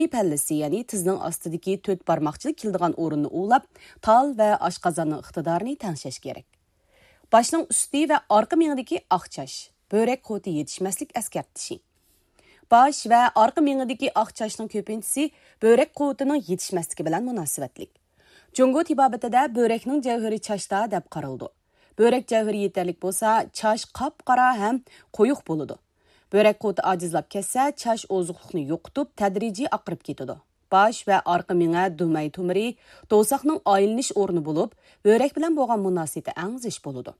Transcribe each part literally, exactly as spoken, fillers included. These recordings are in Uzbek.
pallisi, ya'ni tizning ostidagi to'rt barmoqchilik keladigan o'rinni ulab, tal va oshqozonning iqtidorini tengshash kerak. Boshning usti va orqa miyadagi oq chash, böbrek quvvati yetishmaslik eskartishi. Bosh va orqa miyadagi oq chashning ko'pinchisi böbrek quvvatining yetishmasligi bilan munosabatlik. Jungo tibobatida böbrekning javhari chashda deb qaraldi. Böbrek javhari yetarlik bo'lsa, chash qop-qora ham qo'yiq bo'ladi. Böbrek quvvati ojizlab ketsa, chash ozuqlikni yo'qotib, tadrijiy oqirib ketadi. Bosh va orqa miya dumay tumiri do'saqning aylanish o'rni bo'lib, böbrek bilan bo'lgan munosabati eng zish bo'ladi.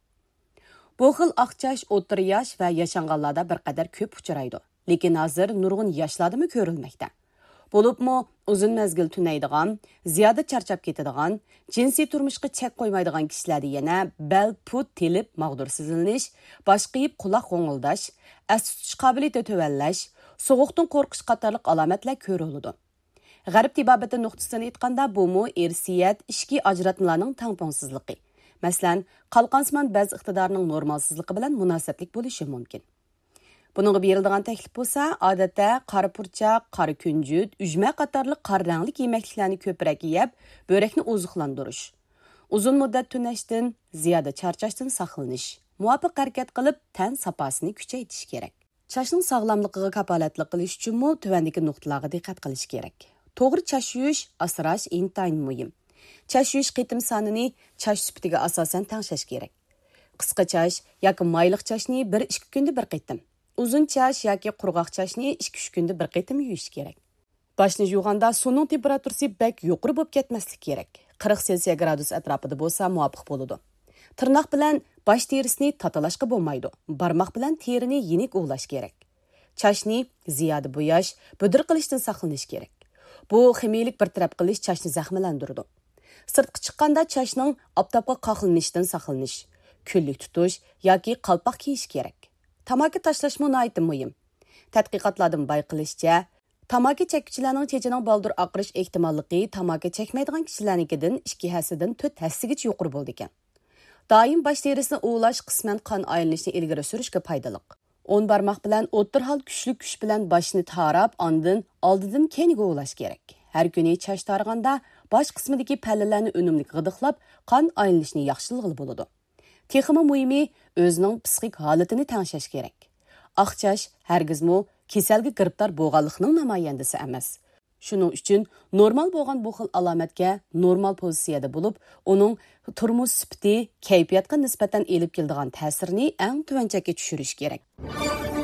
Bu xil oq chash o'rta yosh va yashanganlarda bir qadar ko'p uchraydi. Lekin hozir nurg'un yoshlardami ko'rilmoqda. Bo'libmi uzun mezgil tunaydigan, ziyoda charchab ketadigan, jinsiy turmushga chek qo'ymaydigan kishilarda yana bel, put, telib, mag'dursizlanish, bosh qiyib quloq g'o'ngildash, as tutish qobiliyati tuvallash, sovuqdan qo'rqish qatorliq alomatlar ko'riladi. G'arb tibobati nuqtasidan aytganda bu mu irsiyat, ishki ajratmalarning tangpongsizligi. Masalan, qalqonsimon baz iqtidorining normalsizligi bilan munosabatlik bo'lishi mumkin. Buningga beriladigan taklif bo'lsa, odatda qora purchaq, qora kunjut, ujma qatorliq qora rangli yemekliklarni ko'proq yeb, böbrekni oziqlantirish. Uzun muddat tunashdan, ziyoda charchashdan saqlanish, muvofiq harakat qilib, tan safosini kuchaytirish kerak. Chashning sog'lomligiga kapolatlik qilish uchun mu tuvandagi nuqtalarga diqqat qilish kerak. To'g'ri chash yuvish, asrash intayin muhim. Chash yuvish qitim sonini chash sufatiga asosan tengshash kerak. Qisqa chash yoki mayliq chashni bir ikki kunda bir qitim. Uzun chash yoki qurg'oq chashni ikki uch kunda bir qitim yuvish kerak. Boshni yuvganda suvning temperaturasi bek yuqori bo'lib ketmasligi kerak. qirq selsiya gradus atrofida bo'lsa muvofiq bo'ladi. Tirnoq bilan bosh terisini tatalashga bo'lmaydi. Barmoq bilan terini yenik ovlash kerak. Chashni ziyoda bo'yash, budir qilishdan saqlanish kerak. Bu ximiylik bir taraf qilish chashni zaxmlantiradi. Sirtqa chiqqanda chashning oftobga qoqilinishidan saqlanish, kunlik tutish yoki qalpoq kiyish kerak. Tamaki tashlash munoyati muhim. Tadqiqotlardan bayqilishicha, tamaki chekuvchilarning chechining baldur oqirish ehtimolligi tamaki chekmaydigan kishilarnikidan ikki hasidan to'rt hasigacha yuqori bo'ldi ekan. Doim bosh terisini ovlash qisman qon aylanishini ilgari surishga foydali. o'n barmoq bilan o'ttir hal kuchli kuch bilan boshni tarab, ondan oldidan keyinga ovlash kerak. Har kuni chash targanda bosh qismidagi pallalarni unumli g'idiqlab, qon aylanishini yaxshilig'i bo'ladi. Texmi muhimi o'zining psixik holatini tengshash kerak. Oq chash hargizmi kasalga giribdor bo'lganlikning namoyandasi emas. Shuning uchun normal bo'lgan bu xil alomatga normal pozitsiyada bo'lib, uning turmush sifati, kayfiyatga nisbatan elib keladigan ta'sirini eng tuvanchakka tushirish kerak.